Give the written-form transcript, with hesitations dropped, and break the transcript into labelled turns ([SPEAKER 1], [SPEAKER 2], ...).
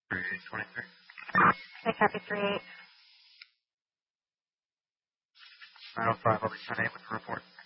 [SPEAKER 1] 3823.
[SPEAKER 2] Okay, copy 38.
[SPEAKER 1] 905, I'll be 10-8 with the report.